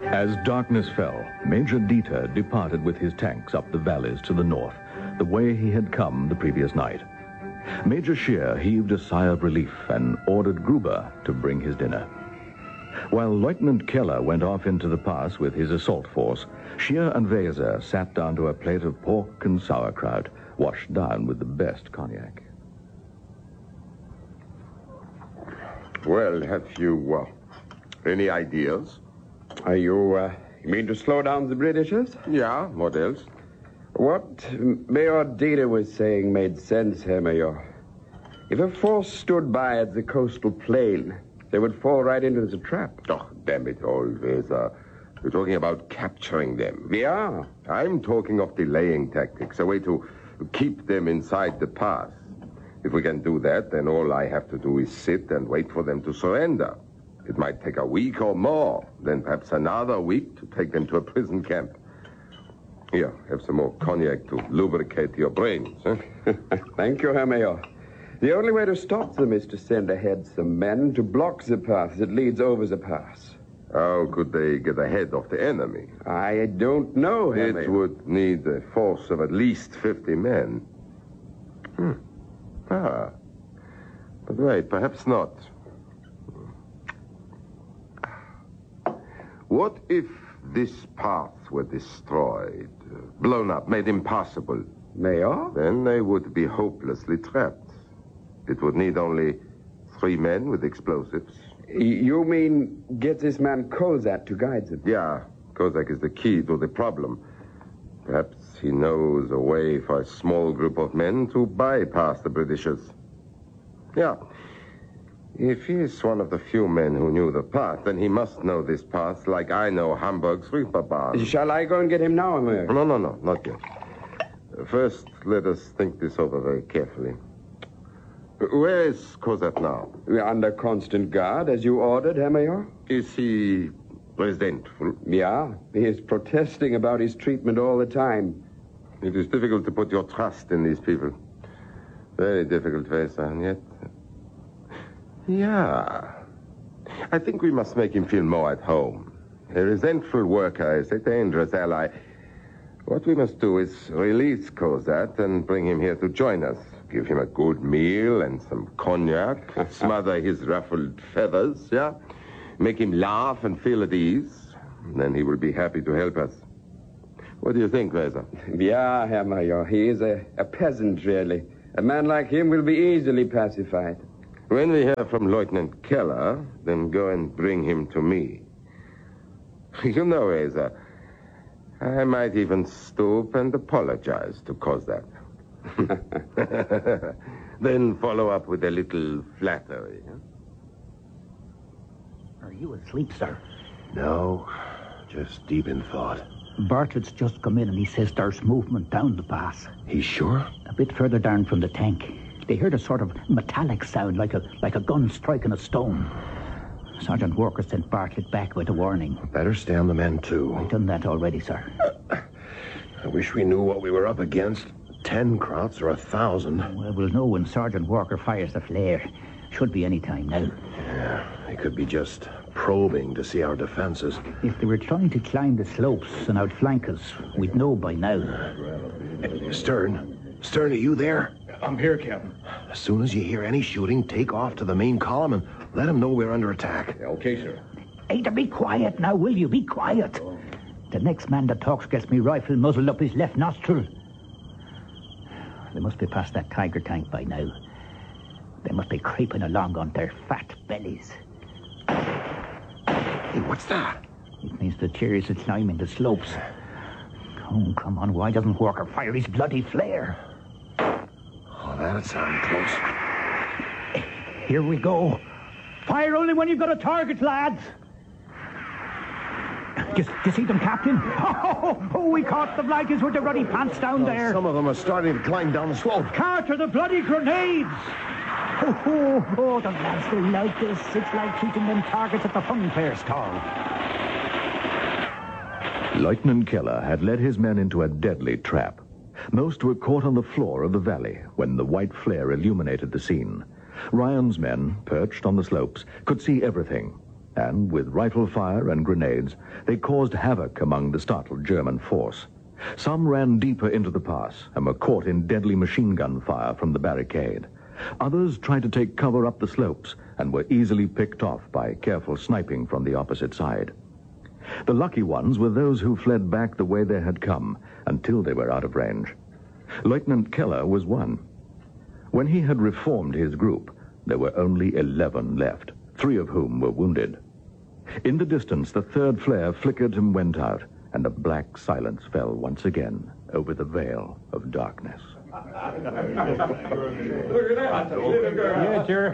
As darkness fell, Major Dieter departed with his tanks up the valleys to the north, the way he had come the previous night. Major Scheer heaved a sigh of relief and ordered Gruber to bring his dinner. While Lieutenant Keller went off into the pass with his assault force, Scheer and Weser sat down to a plate of pork and sauerkraut, washed down with the best cognac. Well, have you any ideas? Are you mean to slow down the Britishers? Yeah, what else? What Major Dieter was saying made sense, Herr Major. If a force stood by at the coastal plain, they would fall right into the trap. Oh, damn it all, Weser. You're talking about capturing them. Yeah. I'm talking of delaying tactics, a way to keep them inside the pass. If we can do that, then all I have to do is sit and wait for them to surrender. It might take a week or more, then perhaps another week to take them to a prison camp. Here, have some more cognac to lubricate your brains. Huh? Thank you, Herr Major. The only way to stop them is to send ahead some men to block the path that leads over the pass. How could they get ahead of the enemy? I don't know, Herr Major. It would need a force of at least 50 men. But wait, perhaps not. What if this path were destroyed, blown up, made impossible? Major? Then they would be hopelessly trapped. It would need only 3 men with explosives. You mean get this man Kozak to guide them? Yeah, Kozak is the key to the problem. Perhaps he knows a way for a small group of men to bypass the Britishers. Yeah. If he is one of the few men who knew the path, then he must know this path like I know Hamburg's Reeperbahn. Shall I go and get him now, Major? No, not yet. First, let us think this over very carefully. Where is Kozak now? We're under constant guard, as you ordered, Herr Major. Is he resentful? Yeah, he is protesting about his treatment all the time. It is difficult to put your trust in these people. Very difficult, Weser, and yet... Yeah. I think we must make him feel more at home. A resentful worker is a dangerous ally. What we must do is release Kozak and bring him here to join us. Give him a good meal and some cognac. Smother his ruffled feathers, yeah? Make him laugh and feel at ease. Then he will be happy to help us. What do you think, Weser? Yeah, Herr Major. He is a peasant, really. A man like him will be easily pacified. When we hear from Lieutenant Keller, then go and bring him to me. You know, Weser, I might even stoop and apologize to Kozak. Then follow up with a little flattery. Huh? Are you asleep, sir? No, just deep in thought. Bartlett's just come in and he says there's movement down the pass. He's sure? A bit further down from the tank. They heard a sort of metallic sound, like a gun striking a stone. Sergeant Walker sent Bartlett back with a warning. Better stay on the men, too. I've done that already, sir. I wish we knew what we were up against. 10 Krauts or 1,000. Well, we'll know when Sergeant Walker fires the flare. Should be any time now. Yeah, they could be just probing to see our defenses. If they were trying to climb the slopes and outflank us, we'd know by now. Stern, are you there? I'm here, Captain. As soon as you hear any shooting, take off to the main column and let them know we're under attack. Okay, sir. Hey, to be quiet now, will you? Be quiet. The next man that talks gets me rifle muzzled up his left nostril. They must be past that Tiger tank by now. They must be creeping along on their fat bellies. Hey, what's that? It means the chariots are climbing the slopes. Oh, come on, why doesn't Walker fire his bloody flare? Oh, that'd sound close. Here we go. Fire only when you've got a target, lads. Do you see them, Captain? Oh, we caught the blankets with the ruddy pants down there. Some of them are starting to climb down the slope. Carter, the bloody grenades! Oh, the lads will like this. It's like shooting them targets at the fun fair stall. Lieutenant Keller had led his men into a deadly trap. Most were caught on the floor of the valley when the white flare illuminated the scene. Ryan's men, perched on the slopes, could see everything. and with rifle fire and grenades, they caused havoc among the startled German force. Some ran deeper into the pass and were caught in deadly machine gun fire from the barricade. Others tried to take cover up the slopes and were easily picked off by careful sniping from the opposite side. The lucky ones were those who fled back the way they had come until they were out of range. Lieutenant Keller was one. When he had reformed his group, there were only 11 left, 3 of whom were wounded. In the distance, the third flare flickered and went out, and a black silence fell once again over the veil of darkness. Yeah, sir.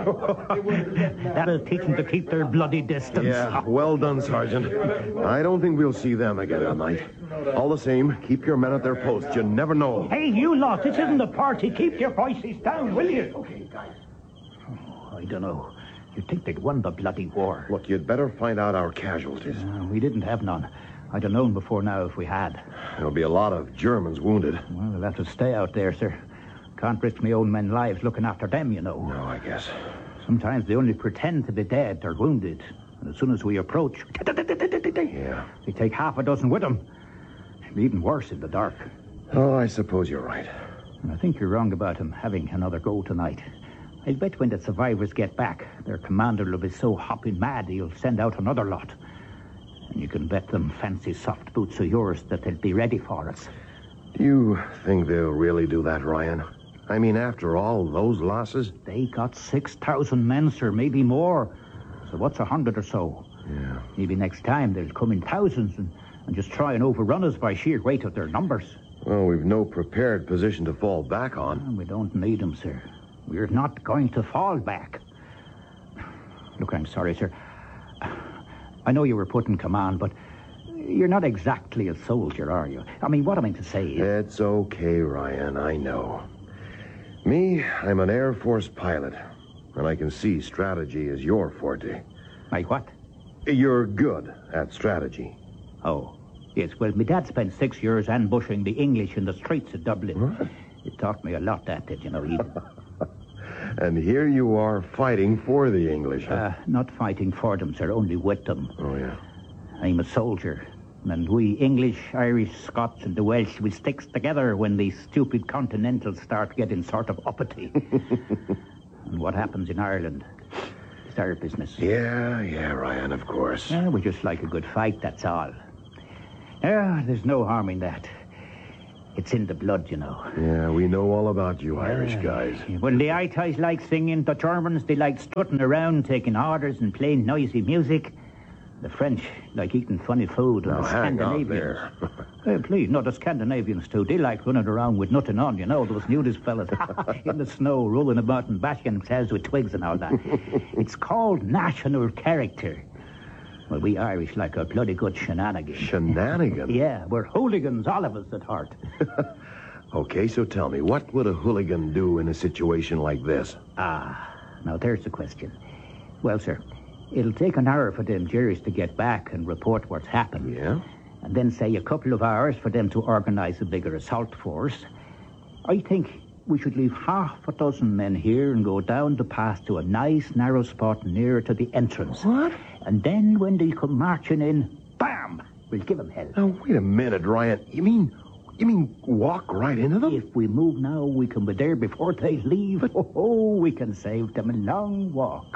That'll teach them to keep their bloody distance. Yeah, well done, Sergeant. I don't think we'll see them again tonight. All the same, keep your men at their posts. You never know. Hey, you lot, this isn't a party. Keep your voices down, will you? Okay, guys. I don't know. You'd think they'd won the bloody war. Look, you'd better find out our casualties. We didn't have none. I'd have known before now if we had. There'll be a lot of Germans wounded. Well, they'll have to stay out there, sir. Can't risk my own men's lives looking after them, you know. No, I guess. Sometimes they only pretend to be dead or wounded. And as soon as we approach... Yeah. They take half a dozen with them. It'd be even worse in the dark. Oh, I suppose you're right. And I think you're wrong about him having another go tonight. I'll bet when the survivors get back, their commander will be so hopping mad he'll send out another lot. And you can bet them fancy soft boots of yours that they'll be ready for us. Do you think they'll really do that, Ryan? I mean, after all those losses? They got 6,000 men, sir, maybe more. So what's 100 or so? Yeah. Maybe next time they'll come in thousands and just try and overrun us by sheer weight of their numbers. Well, we've no prepared position to fall back on. And we don't need them, sir. We're not going to fall back. Look, I'm sorry, sir. I know you were put in command, but you're not exactly a soldier, are you? I mean, what I mean to say is... It's okay, Ryan, I know. Me, I'm an Air Force pilot, and I can see strategy is your forte. My what? You're good at strategy. Oh, yes. Well, my dad spent 6 years ambushing the English in the streets of Dublin. What? It taught me a lot, that did, you know, even... And here you are fighting for the English, huh? Not fighting for them, sir, only with them. Oh, yeah. I'm a soldier. And we English, Irish, Scots, and the Welsh, we sticks together when these stupid continentals start getting sort of uppity. And what happens in Ireland is our business. Yeah, Ryan, of course. We just like a good fight, that's all. There's no harm in that. It's in the blood, you know. Yeah, we know all about you Irish guys. When the Itais like singing, the Germans, they like strutting around, taking orders and playing noisy music. The French like eating funny food, and Now, the hang on Scandinavians... there. Hey, please, no, the Scandinavians too. They like running around with nothing on, you know, those nudist fellas in the snow, rolling about and bashing themselves with twigs and all that. It's called national character. Well, we Irish like a bloody good shenanigan. Shenanigan? Yeah, we're hooligans, all of us at heart. Okay, so tell me, what would a hooligan do in a situation like this? Now there's the question. Well, sir, it'll take an hour for them Jerrys to get back and report what's happened. Yeah? And then, say, a couple of hours for them to organize a bigger assault force. I think we should leave half a dozen men here and go down the pass to a nice, narrow spot nearer to the entrance. What? And then when they come marching in, bam! We'll give them hell. Now, wait a minute, Ryan. You mean walk right into them? If we move now, we can be there before they leave. We can save them a long walk.